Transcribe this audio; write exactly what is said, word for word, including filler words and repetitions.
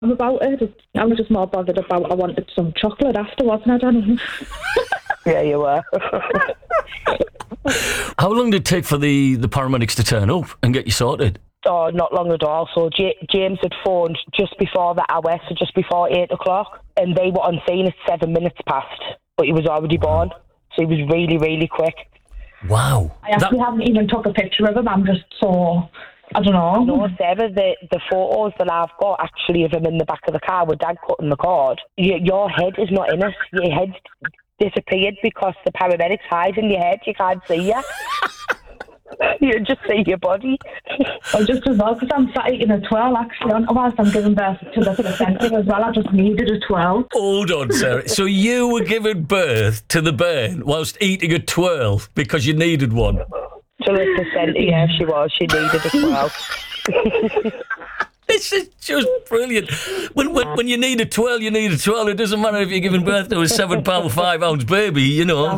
about it. I was just more bothered about I wanted some chocolate after, wasn't I, Danny? Yeah, you were. How long did it take for the, the paramedics to turn up and get you sorted? Oh, not long at all. So J- James had phoned just before the hour, so just before eight o'clock, and they were on scene at seven minutes past, but he was already born, so he was really, really quick. Wow. I actually that... haven't even took a picture of him. I'm just so... I don't know. No, Sarah, the, the photos that I've got actually of him in the back of the car with Dad cutting the cord, your, your head is not in it. Your head's disappeared because the paramedics hide in your head. You can't see you. You just see your body. Well, just as well, because I'm sat eating a twirl, actually, whilst I'm giving birth to the placenta as well. I just needed a twirl. Hold on, Sarah. So you were giving birth to the bairn whilst eating a twirl because you needed one? To the placenta, yeah, she was. She needed a twirl. This is just brilliant. When, when when you need a twirl, you need a twirl. It doesn't matter if you're giving birth to a seven pound five ounce baby, you know.